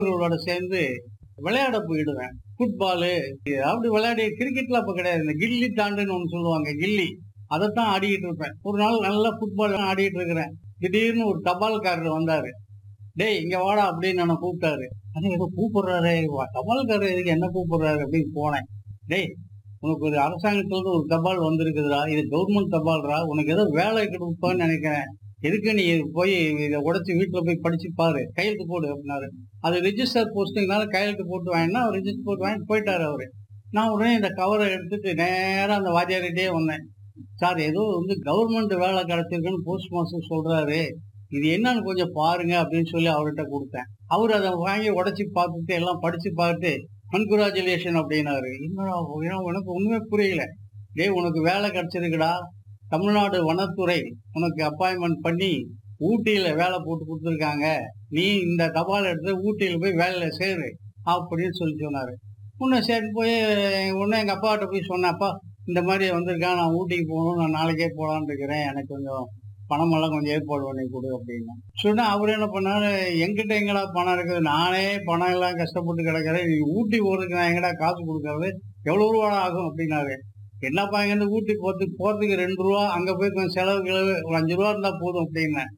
நண்பர்களோட சேர்ந்து விளையாட போயிடுவேன். ஃபுட்பாலு அப்படி விளையாடி கிரிக்கெட்ல அப்ப கிடையாது. இந்த கில்லி தாண்டுன்னு ஒண்ணு சொல்லுவாங்க. கில்லி. அதத்தான் ஆடிக்கிட்டு இருப்பேன். ஒரு நாள் நல்லா ஃபுட்பால் ஆடிட்டு இருக்கிறேன். திடீர்னு ஒரு தபால்காரர் வந்தாரு. "டேய் இங்க வாடா" அப்படின்னு என்ன கூப்பிட்டாரு. ஏதோ கூப்பிடுறாரு. தபால்காரர் எதுக்கு என்ன கூப்பிடுறாரு அப்படின்னு போனேன். "டேய் உனக்கு ஒரு அரசாங்கத்துல இருந்து ஒரு தபால் வந்திருக்குதுடா. இது கவர்மெண்ட் தபால்டா. உனக்கு ஏதோ வேலை கொடுப்பான்னு நினைக்கிறேன். எதுக்கு நீ போய் இதை உடைச்சு வீட்டுல போய் படிச்சு பாரு. கையெழுத்து போடு" அப்படின்னாரு. அது ரிஜிஸ்டர் போஸ்டிங்னால கையெழுத்து போட்டு வாங்கினா ரிஜிஸ்டர் போட்டு வாங்கிட்டு போயிட்டாரு அவரு. நான் உடனே இந்த கவரை எடுத்துட்டு நேரா அந்த வாத்தியார்கிட்டயே வந்தேன். "சார் ஏதோ கவர்மெண்ட் வேலை கிடைச்சிருக்குன்னு போஸ்ட் மாஸ்டர் சொல்றாரு. இது என்னன்னு கொஞ்சம் பாருங்க" அப்படின்னு சொல்லி அவர்கிட்ட கொடுத்தேன். அவரு அதை வாங்கி உடைச்சு பார்த்துட்டு எல்லாம் படிச்சு பார்த்துட்டு கன்கிராச்சுலேஷன் அப்படின்னாரு. என்னடா எனக்கு ஒண்ணுமே புரியல. "டேய் உனக்கு வேலை கிடைச்சிருக்குடா. தமிழ்நாடு வனத்துறை உனக்கு அப்பாயின்மெண்ட் பண்ணி ஊட்டியில வேலை போட்டு கொடுத்துருக்காங்க. நீ இந்த தபால் எடுத்து ஊட்டியில போய் வேலையில சேரு" அப்படின்னு சொல்லி சொன்னாரு. உடனே சரி போய் உடனே எங்க அப்பாகிட்ட போய் சொன்னேன். "அப்பா இந்த மாதிரி வந்திருக்கான். நான் ஊட்டிக்கு போகணும். நான் நாளைக்கே போலான்னு இருக்கிறேன். எனக்கு கொஞ்சம் பணமெல்லாம் கொஞ்சம் ஏற்பாடு பண்ணி கொடு" அப்படின்னு சொன்னா அவரு என்ன பண்ணாரு, "என்கிட்ட எங்கடா பணம் இருக்குது? நானே பணம் எல்லாம் கஷ்டப்பட்டு கிடக்கிறேன். நீ ஊட்டி போறதுக்கு நான் எங்கடா காசு கொடுக்கறது? எவ்வளவு ரூபா ஆகும்?" அப்படின்னாரு. "என்னப்பா இங்கேருந்து ஊட்டி போறதுக்கு ₹2, அங்க போய் கொஞ்சம் செலவு கிளவு ஒரு ₹5 இருந்தா போதும்" அப்படின்னேன்.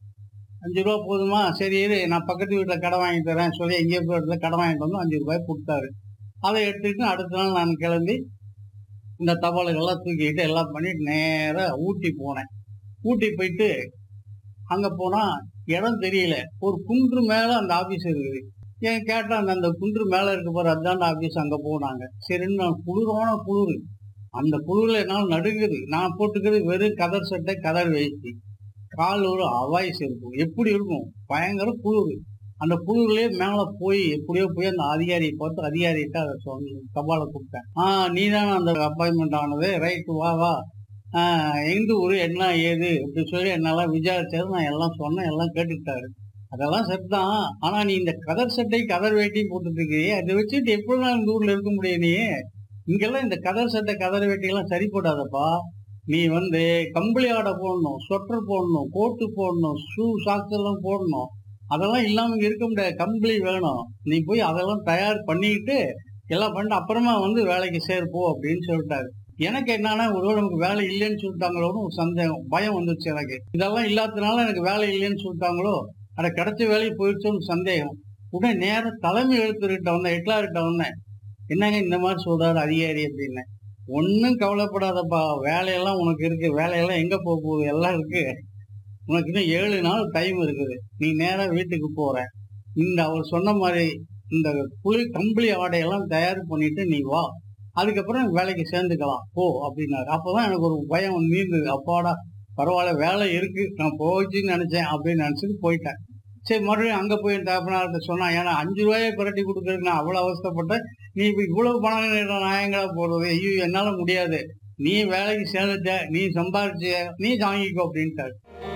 ₹5 போதுமா? சரி இரு, நான் பக்கத்து வீட்டுல கடை வாங்கி தரேன் சொல்லி எங்கேயோ போய் இடத்துல கடை வாங்கிட்டு வந்து ₹5 கொடுத்தாரு. அதை எடுத்துக்கிட்டு அடுத்த நாள் நான் கிளம்பி இந்த தபால்கள்லாம் தூக்கிக்கிட்டு எல்லாம் பண்ணிட்டு நேரா ஊட்டி போனேன். ஊட்டி போயிட்டு அங்க போனா இடம் தெரியல. ஒரு குன்று மேல அந்த ஆபீஸ் இருக்குது. ஏன் கேட்டா அந்த குன்று மேல இருக்கு பாரு, அதான்டா ஆபீஸ். அங்க போனாங்க. சரின்னு நான் குளிரான குளிரு. அந்த குளிர்ல என்னால நடுங்குது. நான் போட்டுக்கிறது வெறும் கதர் சட்டை, கதர் வேஷ்டி. கால் ஒரு ஹவாய் செருப்பு. எப்படி இருக்கும்? பயங்கர குளிரு. அந்த குளிர்லயே மேல போய் எப்படியோ போய் அந்த அதிகாரியை பார்த்து அதிகாரிகிட்ட அதை தபால கொடுத்தேன். நீதானே அந்த அப்பாயின்மெண்ட் ஆனது? ரைட்டு வா வா. எந்த ஊரு என்ன ஏது அப்படின்னு சொல்லி என்னெல்லாம் விசாரிச்சாரு. நான் எல்லாம் சொன்னேன். எல்லாம் கேட்டுக்கிட்டாரு. அதெல்லாம் சரிதான். ஆனா நீ இந்த கதர் சட்டை கதர் வேட்டியும் போட்டுட்டு இருக்கிறியே, அதை வச்சுட்டு எப்படி நான் இந்த ஊர்ல இருக்க முடியும்? நீ இங்கெல்லாம் இந்த கதர் சட்டை கதர் வேட்டி எல்லாம் சரிப்படாதப்பா. நீ கம்பளி ஆடை போடணும், ஸ்வெட்டர் போடணும், கோட்டு போடணும், ஷூ சாக்ஸ் எல்லாம் போடணும். அதெல்லாம் இல்லாம இங்க இருக்க முடியாது. கம்பளி வேணும். நீ போய் அதெல்லாம் தயார் பண்ணிட்டு எல்லாம் பண்ணிட்டு அப்புறமா வேலைக்கு சேர்ப்போ அப்படின்னு சொல்லிட்டாரு. எனக்கு என்னன்னா ஒருவேளை நமக்கு வேலை இல்லைன்னு சொல்லிட்டாங்களோன்னு ஒரு சந்தேகம், பயம் வந்துருச்சு எனக்கு. இதெல்லாம் இல்லாததுனால எனக்கு வேலை இல்லைன்னு சொல்லிட்டாங்களோ, அட கிடைச்ச வேலைக்கு போயிடுச்சோன்னு சந்தேகம். உடனே நேரம் தலைமை எழுத்துக்கிட்ட வந்தேன், ஹெட்லார்கிட்ட வந்தேன். "என்னங்க இந்த மாதிரி சொல்றாரு அதிகாரி" அப்படின்னு. "ஒன்னும் கவலைப்படாதப்பா, வேலையெல்லாம் உனக்கு இருக்கு. வேலையெல்லாம் எங்க போக போகுது? எல்லாம் இருக்கு. உனக்கு இன்னும் 7 நாள் டைம் இருக்குது. நீ நேரா வீட்டுக்கு போற. அவர் சொன்ன மாதிரி இந்த கம்பளி ஆடையெல்லாம் தயார் பண்ணிட்டு நீ வா. அதுக்கப்புறம் வேலைக்கு சேர்ந்துக்கலாம் போ" அப்படின்னாரு. அப்பதான் எனக்கு ஒரு பயம் நீந்தது. அப்பாடா பரவாயில்ல, வேலை இருக்கு. நான் போச்சுன்னு நினைச்சேன் அப்படின்னு நினைச்சிட்டு போயிட்டேன். சரி மறுபடியும் அங்க போய் என் தகப்பனார்ட்ட சொன்னா, ஏன்னா ₹5 புரட்டி கொடுக்கறதுக்கு நான் அவ்வளவு அவஸ்தைப்பட்டேன். நீ இப்ப இவ்வளவு பணம் நான் எங்கடா போடுறது? ஐயோ என்னால முடியாது. நீ வேலைக்கு சேர்ந்துட்ட, நீ சம்பாரிச்ச, நீ வாங்கிக்கோ அப்படின்ட்டாரு.